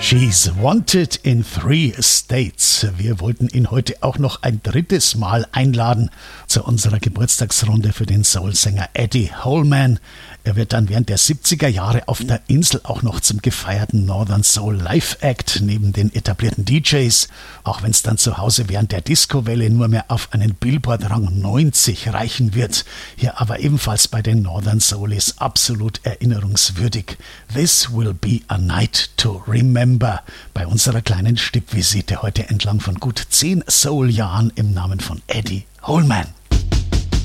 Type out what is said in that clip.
She's wanted in 3 states. Wir wollten ihn heute auch noch ein drittes Mal einladen zu unserer Geburtstagsrunde für den Soul-Sänger Eddie Holman. Er wird dann während der 70er Jahre auf der Insel auch noch zum gefeierten Northern Soul Live Act neben den etablierten DJs, auch wenn es dann zu Hause während der Disco-Welle nur mehr auf einen Billboard-Rang 90 reichen wird. Hier aber ebenfalls bei den Northern Soulies absolut erinnerungswürdig. This will be a night to remember bei unserer kleinen Stippvisite heute entlang von gut 10 Soul-Jahren im Namen von Eddie Holman.